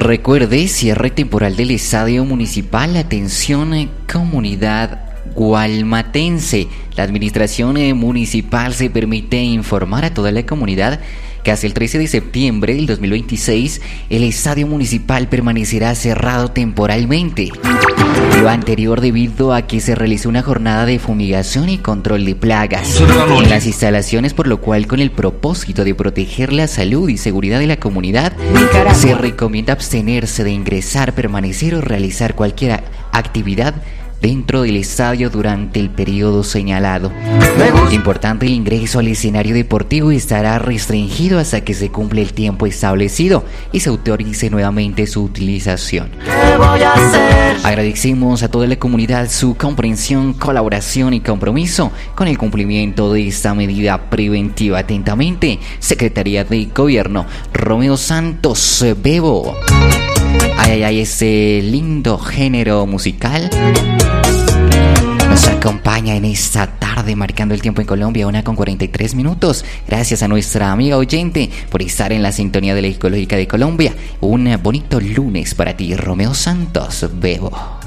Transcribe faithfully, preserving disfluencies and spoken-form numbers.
Recuerde, cierre temporal del Estadio Municipal. Atención, comunidad gualmatense. La administración municipal se permite informar a toda la comunidad que hasta el trece de septiembre del dos mil veintiséis el Estadio Municipal permanecerá cerrado temporalmente. Lo anterior debido a que se realizó una jornada de fumigación y control de plagas en las instalaciones, por lo cual, con el propósito de proteger la salud y seguridad de la comunidad, se recomienda abstenerse de ingresar, permanecer o realizar cualquier actividad dentro del estadio durante el periodo señalado. Importante, el ingreso al escenario deportivo estará restringido hasta que se cumpla el tiempo establecido y se autorice nuevamente su utilización. ¿Qué voy a hacer? Agradecemos a toda la comunidad su comprensión, colaboración y compromiso con el cumplimiento de esta medida preventiva. Atentamente, Secretaría de Gobierno. Romeo Santos, Bebo. Ay, ay, ay, ese lindo género musical nos acompaña en esta tarde, marcando el tiempo en Colombia, una con cuarenta y tres minutos. Gracias a nuestra amiga oyente por estar en la sintonía de la Ecológica de Colombia. Un bonito lunes para ti, Romeo Santos, Bebo.